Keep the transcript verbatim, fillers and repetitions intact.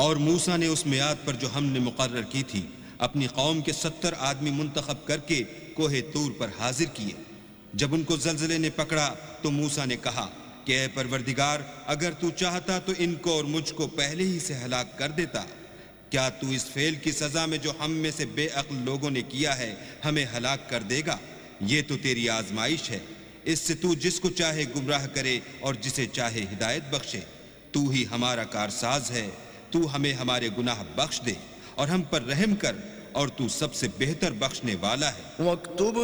और मूसा ने उस मियाद पर जो हमने मुकर्रर की थी अपनी कौम के सत्तर आदमी मुंतखब करके कोहे तूर पर हाजिर किए। जब उनको ज़लज़ले ने पकड़ा तो मूसा ने कहा कि ऐ परवरदिगार, अगर तू चाहता तो इनको और मुझको पहले ही से हलाक कर देता। क्या तू इस फेल की सज़ा में जो हम में से बेअक्ल लोगों ने किया है हमें हलाक कर देगा? ये तो तेरी आजमाइश है, इससे तू जिसको चाहे गुमराह करे और जिसे चाहे हिदायत बख्शे। तू ही हमारा कारसाज है, तू हमें हमारे गुनाह बख्श दे और हम पर रहम कर, और तू सबसे बेहतर बख्शने वाला है।